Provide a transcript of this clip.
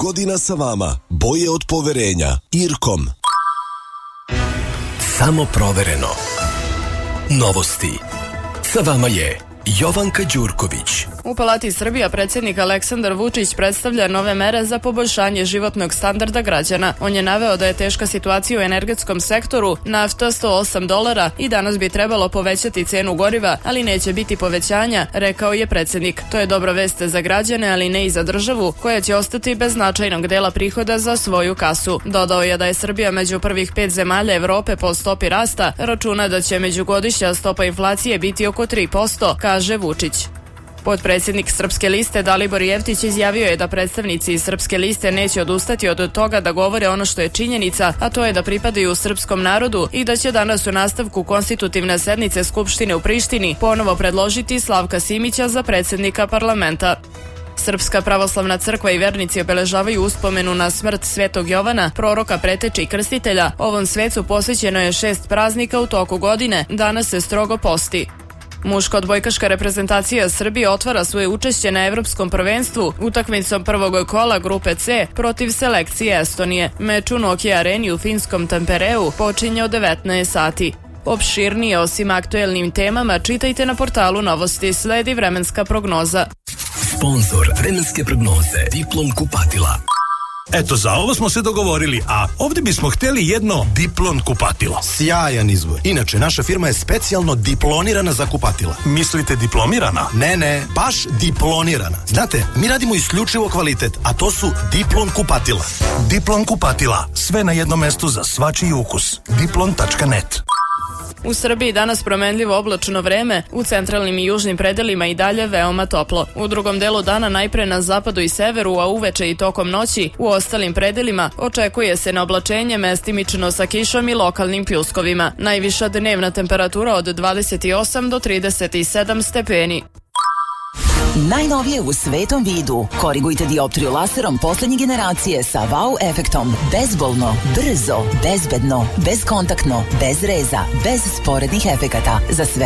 godina sa vama. Boje od poverenja. Irkom. Samo provereno. Novosti. Sa vama je Jovanka Đurković. U Palati Srbija predsjednik Aleksandar Vučić predstavlja nove mere za poboljšanje životnog standarda građana. On je naveo da je teška situacija u energetskom sektoru, nafta $108 i danas bi trebalo povećati cenu goriva, ali neće biti povećanja, rekao je predsjednik. To je dobra vest za građane, ali ne i za državu, koja će ostati bez značajnog dela prihoda za svoju kasu. Dodao je da je Srbija među prvih 5 zemalja Evrope po stopi rasta, računa da će međugodišnja stopa inflacije biti oko 3%, kaže Vučić. Potpredsjednik Srpske liste Dalibor Jeftić izjavio je da predstavnici iz Srpske liste neće odustati od toga da govore ono što je činjenica, a to je da pripadaju srpskom narodu i da će danas u nastavku konstitutivne sednice Skupštine u Prištini ponovo predložiti Slavka Simića za predsjednika parlamenta. Srpska pravoslavna crkva i vernici obeležavaju uspomenu na smrt Svetog Jovana, proroka, preteče i krstitelja. Ovom svecu posvećeno je 6 praznika u toku godine, danas se strogo posti. Muška odbojkaška reprezentacija Srbije otvara svoje učešće na Evropskom prvenstvu utakmicom prvog kola grupe C protiv selekcije Estonije. Meč u Nokia areni u finskom Tampereu počinje od 19 sati. Opširnije osim aktuelnim temama čitajte na portalu Novosti. Sledi vremenska prognoza. Sponzor vremenske prognoze Diplom kupatila. Eto, za ovo smo se dogovorili, a ovdje bismo htjeli jedno Diplon kupatilo. Sjajan izbor. Inače, naša firma je specijalno diplonirana za kupatila. Mislite diplomirana? Ne, baš diplonirana. Znate, mi radimo isključivo kvalitet, a to su Diplon kupatila. Diplon kupatila, sve na jednom mestu za svačiji ukus. Diplon.net. U Srbiji danas promenljivo oblačno vreme, u centralnim i južnim predelima i dalje veoma toplo. U drugom delu dana najpre na zapadu i severu, a uveče i tokom noći u ostalim predelima očekuje se neoblačenje mestimično sa kišom i lokalnim pljuskovima. Najviša dnevna temperatura od 28 do 37 stepeni. Najnovije u svetom vidu. Korigujte dioptriju laserom poslednje generacije sa wow efektom. Bezbolno, brzo, bezbedno, bezkontaktno, bez reza, bez sporednih efekata. Za sve